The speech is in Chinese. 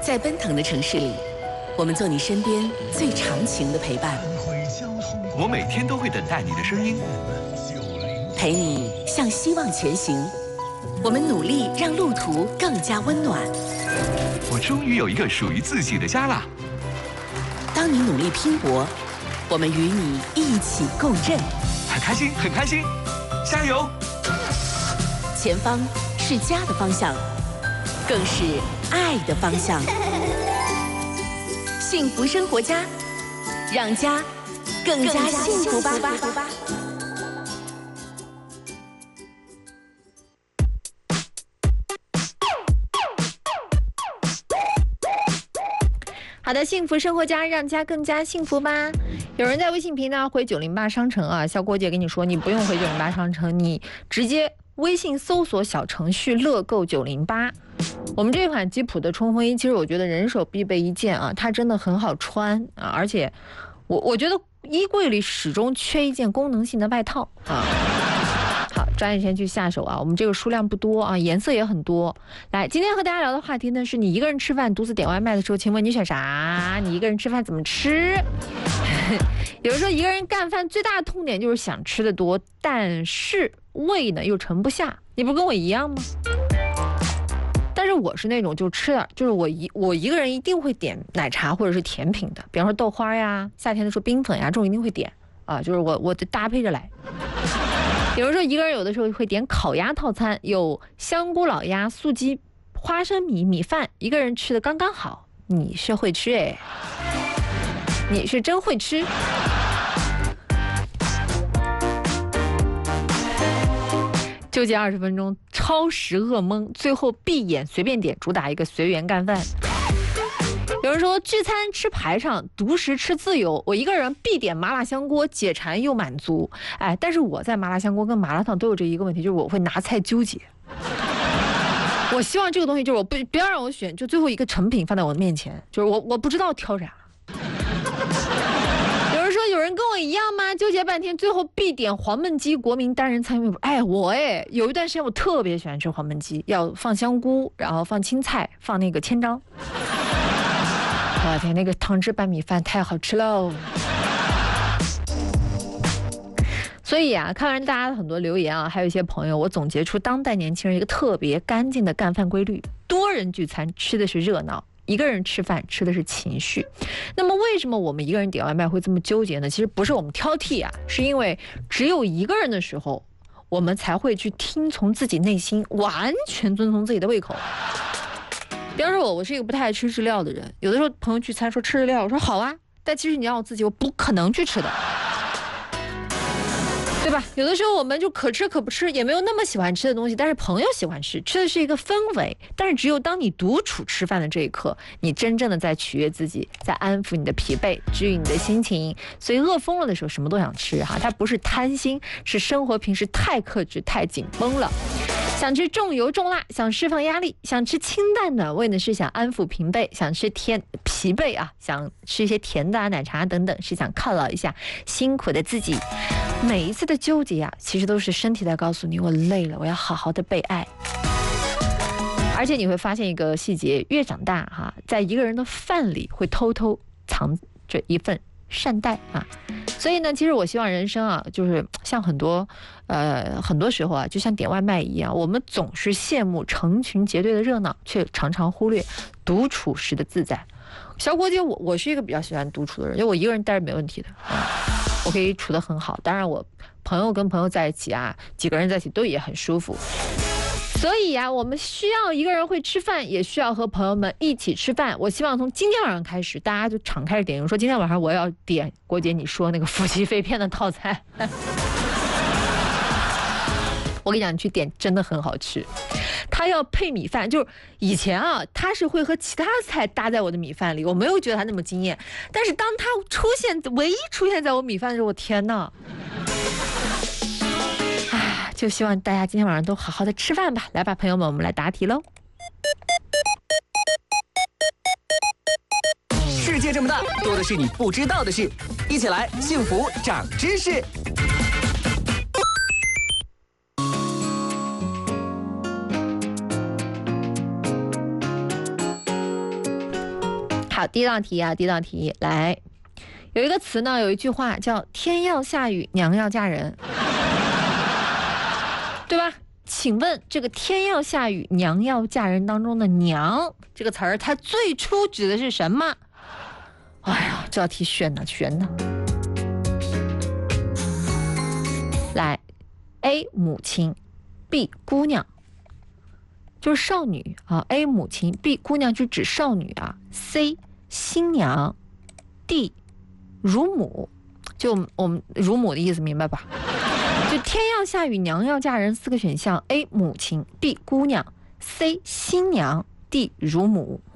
在奔腾的城市里，我们做你身边最长情的陪伴。 我每天都会等待你的声音， 陪你向希望前行。我们努力让路途更加温暖。 我终于有一个属于自己的家啦！ 当你努力拼搏，我们与你一起共振。 很开心，很开心，加油！ 前方是家的方向，更是爱的方向。幸福生活家，让家更加幸福吧。 好的，幸福生活家，让家更加幸福吧。有人在微信频道回908商城啊，小郭姐跟你说，你不用回908商城，你直接微信搜索小程序乐购908。我们这款吉普的冲锋衣，其实我觉得人手必备一件啊，它真的很好穿啊，而且我觉得衣柜里始终缺一件功能性的外套啊。好，抓紧时间去下手啊！我们这个数量不多啊，颜色也很多。来，今天和大家聊的话题呢，是你一个人吃饭独自点外卖的时候，请问你选啥？你一个人吃饭怎么吃？有人说一个人干饭最大的痛点就是想吃的多，但是胃呢又盛不下。你不是跟我一样吗？但是我是那种就吃点，就是我一个人一定会点奶茶或者是甜品的，比方说豆花呀，夏天的时候冰粉呀，这种一定会点啊，就是我得搭配着来。比如说一个人有的时候会点烤鸭套餐，有香菇老鸭、素鸡、花生米、米饭，一个人吃的刚刚好。你是会吃哎，你是真会吃。纠结20分钟，超时噩梦，最后闭眼随便点，主打一个随缘干饭。有人说聚餐吃排场，独食吃自由，我一个人必点麻辣香锅，解馋又满足。哎，但是我在麻辣香锅跟麻辣烫都有这一个问题，就是我会拿菜纠结。我希望这个东西就是不要让我选，就最后一个成品放在我的面前，就是我不知道挑啥。有人说有人跟我一样吗？纠结半天，最后必点黄焖鸡国民单人餐面。哎，有一段时间我特别喜欢吃黄焖鸡，要放香菇，然后放青菜，放那个千张。我天，那个汤汁拌米饭太好吃喽！所以啊，看完大家的很多留言啊，还有一些朋友，我总结出当代年轻人一个特别干净的干饭规律：多人聚餐吃的是热闹，一个人吃饭吃的是情绪。那么为什么我们一个人点外卖会这么纠结呢？其实不是我们挑剔啊，是因为只有一个人的时候，我们才会去听从自己内心，完全遵从自己的胃口。比方说我是一个不太爱吃日料的人，有的时候朋友聚餐说吃日料，我说好啊，但其实你让我自己，我不可能去吃的，对吧？有的时候我们就可吃可不吃，也没有那么喜欢吃的东西，但是朋友喜欢吃，吃的是一个氛围。但是只有当你独处吃饭的这一刻，你真正的在取悦自己，在安抚你的疲惫，治愈你的心情。所以饿疯了的时候什么都想吃哈，它不是贪心，是生活平时太克制太紧绷了。想吃重油重辣，想释放压力；想吃清淡的，为的是想安抚疲惫；想吃疲惫啊，想吃一些甜的奶茶等等，是想犒劳一下辛苦的自己。每一次的纠结啊，其实都是身体在告诉你，我累了，我要好好的被爱。而且你会发现一个细节，越长大哈，在一个人的饭里会偷偷藏着一份善待啊。所以呢，其实我希望人生啊，就是像很多时候啊，就像点外卖一样，我们总是羡慕成群结队的热闹，却常常忽略独处时的自在。小郭姐，我是一个比较喜欢独处的人，因为我一个人待着没问题的啊，我可以处得很好。当然，我朋友跟朋友在一起啊，几个人在一起都也很舒服。所以啊，我们需要一个人会吃饭，也需要和朋友们一起吃饭。我希望从今天晚上开始，大家就敞开着点。我说今天晚上我要点郭姐你说那个夫妻肺片的套餐。我跟你讲，你去点真的很好吃。它要配米饭，就是以前啊，它是会和其他菜搭在我的米饭里，我没有觉得它那么惊艳。但是当它唯一出现在我米饭的时候，我天哪！就希望大家今天晚上都好好的吃饭吧。来吧，朋友们，我们来答题喽。 世界这么大，多的是你不知道的事，一起来幸福长知识。 好，第一道题来，有一个词呢，有一句话叫天要下雨娘要嫁人，对吧？请问这个天要下雨娘要嫁人当中的娘这个词儿，它最初指的是什么？哎呀，这道题悬呢。来 A 母亲 B 姑娘，就是少女啊。 A 母亲 B 姑娘就指少女啊。 C 新娘 D 乳母，就我们乳母的意思明白吧？就天要下雨娘要嫁人4个选项， A 母亲 B 姑娘 C 新娘 D 乳母。